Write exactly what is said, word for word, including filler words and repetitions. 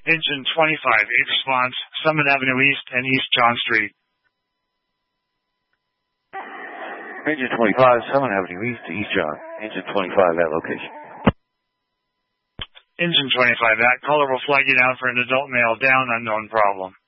Engine twenty-five, eight response, Summit Avenue East and East John Street. Engine twenty-five, Summit Avenue East to East John. Engine twenty-five at location. Engine twenty-five, that caller will flag you down for an adult male down, unknown problem.